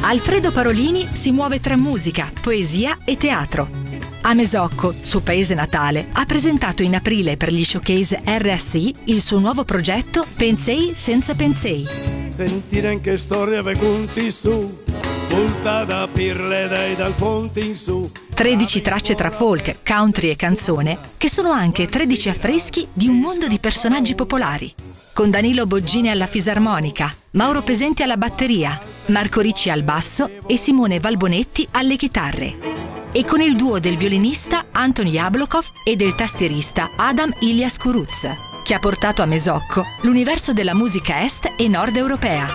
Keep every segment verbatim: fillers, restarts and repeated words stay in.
Alfredo Parolini si muove tra musica, poesia e teatro. A Mesocco, suo paese natale, ha presentato in aprile per gli showcase R S I il suo nuovo progetto Pensei senza Pensei. Sentire anche storia ve conti su, punta da pirle dai dal fonte in su. tredici tracce tra folk, country e canzone, che sono anche tredici affreschi di un mondo di personaggi popolari. Con Danilo Boggini alla fisarmonica, Mauro Pesenti alla batteria, Marco Ricci al basso e Simone Valbonetti alle chitarre. E con il duo del violinista Anton Jablokov e del tastierista Adam Ilias Kuruz, che ha portato a Mesocco l'universo della musica est e nord europea.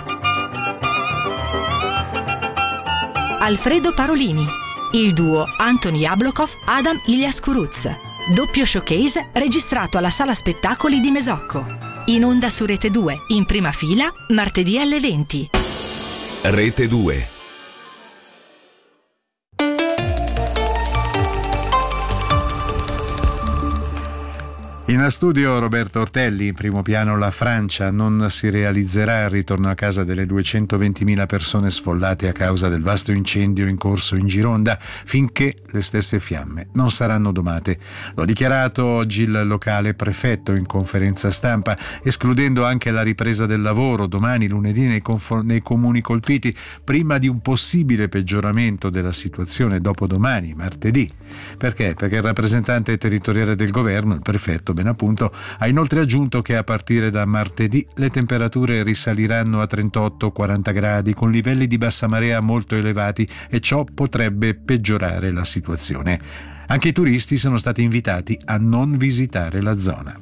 Alfredo Parolini, il duo Anton Jablokov Adam Ilias Kuruz, doppio showcase registrato alla Sala Spettacoli di Mesocco. In onda su Rete due, in prima fila, martedì alle venti. Rete due. In studio Roberto Ortelli. In primo piano la Francia. Non si realizzerà il ritorno a casa delle duecentoventimila persone sfollate a causa del vasto incendio in corso in Gironda finché le stesse fiamme non saranno domate. Lo ha dichiarato oggi il locale prefetto in conferenza stampa, escludendo anche la ripresa del lavoro domani lunedì nei, conf- nei comuni colpiti, prima di un possibile peggioramento della situazione dopodomani, martedì. Perché? Perché il rappresentante territoriale del governo, il prefetto, ben appunto, ha inoltre aggiunto che a partire da martedì le temperature risaliranno a trentotto quaranta gradi con livelli di bassa marea molto elevati e ciò potrebbe peggiorare la situazione. Anche i turisti sono stati invitati a non visitare la zona.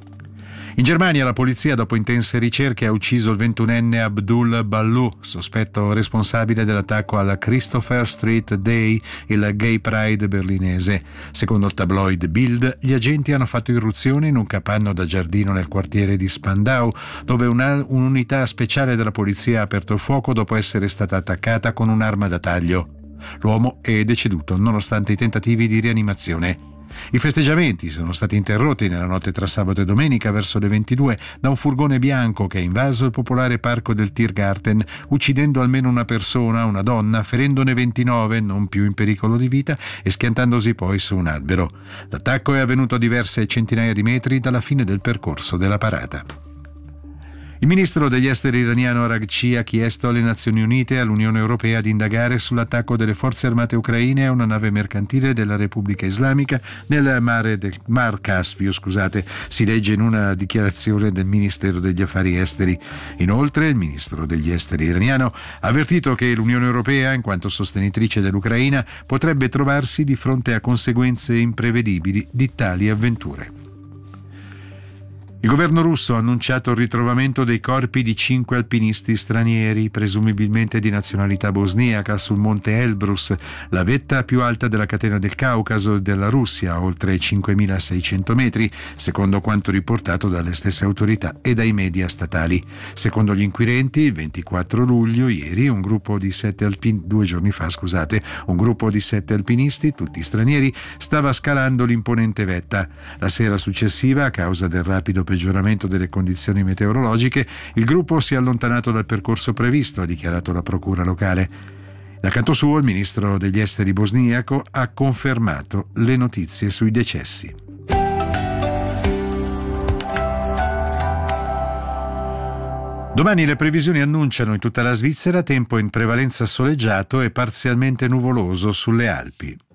In Germania la polizia, dopo intense ricerche, ha ucciso il ventunenne Abdul Ballu, sospetto responsabile dell'attacco al Christopher Street Day, il gay pride berlinese. Secondo il tabloid Bild, gli agenti hanno fatto irruzione in un capanno da giardino nel quartiere di Spandau, dove una, un'unità speciale della polizia ha aperto il fuoco dopo essere stata attaccata con un'arma da taglio. L'uomo è deceduto nonostante i tentativi di rianimazione. I festeggiamenti sono stati interrotti nella notte tra sabato e domenica verso le ventidue da un furgone bianco che ha invaso il popolare parco del Tiergarten, uccidendo almeno una persona, una donna, ferendone ventinove, non più in pericolo di vita, e schiantandosi poi su un albero. L'attacco è avvenuto a diverse centinaia di metri dalla fine del percorso della parata. Il ministro degli esteri iraniano Araghchi ha chiesto alle Nazioni Unite e all'Unione Europea di indagare sull'attacco delle forze armate ucraine a una nave mercantile della Repubblica Islamica nel mare del Mar Caspio, scusate, si legge in una dichiarazione del Ministero degli Affari Esteri. Inoltre, il ministro degli esteri iraniano ha avvertito che l'Unione Europea, in quanto sostenitrice dell'Ucraina, potrebbe trovarsi di fronte a conseguenze imprevedibili di tali avventure. Il governo russo ha annunciato il ritrovamento dei corpi di cinque alpinisti stranieri, presumibilmente di nazionalità bosniaca, sul monte Elbrus, la vetta più alta della catena del Caucaso e della Russia, oltre cinquemilaseicento metri, secondo quanto riportato dalle stesse autorità e dai media statali. Secondo gli inquirenti, il ventiquattro luglio, ieri, un gruppo di sette alpin... due giorni fa, scusate, un gruppo di sette alpinisti, tutti stranieri, stava scalando l'imponente vetta. La sera successiva, a causa del rapido peggioramento delle condizioni meteorologiche, il gruppo si è allontanato dal percorso previsto, ha dichiarato la procura locale. Da canto suo, il ministro degli esteri bosniaco ha confermato le notizie sui decessi. Domani le previsioni annunciano in tutta la Svizzera tempo in prevalenza soleggiato e parzialmente nuvoloso sulle Alpi.